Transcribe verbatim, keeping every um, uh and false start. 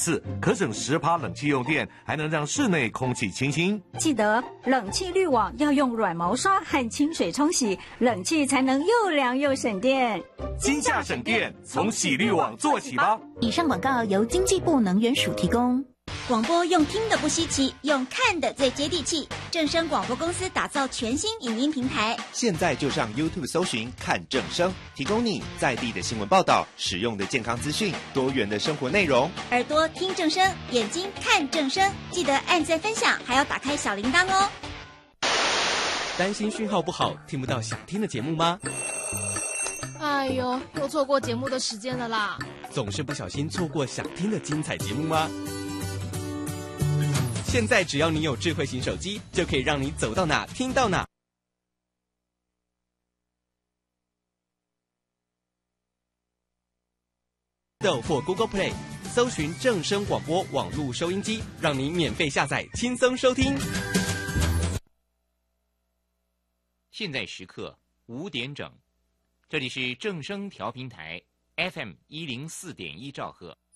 次，可省十趴冷气用电，还能让室内空气清新。 记得冷气滤网要用软毛刷和清水冲洗，冷气才能又凉又省电。 金价省电，从洗滤网做起吧。 以上广告由经济部能源署提供。 广播用听的不稀奇，用看的最接地气。正声广播公司打造全新影音平台， 现在就上 YouTube 搜寻看正声，提供你在地的新闻报道、实用的健康资讯、多元的生活内容。 耳朵听正声，眼睛看正声，记得按赞分享，还要打开小铃铛哦。 担心讯号不好，听不到想听的节目吗？ 哎呦，又错过节目的时间了啦！ 总是不小心错过想听的精彩节目吗？现在只要你有智慧型手机，就可以让你走到哪听到哪。豆或 Google Play 搜寻正声广播网络收音机，让你免费下载，轻松收听。 现在时刻五点整，这里是正声调频台 F M 一零四点一兆赫。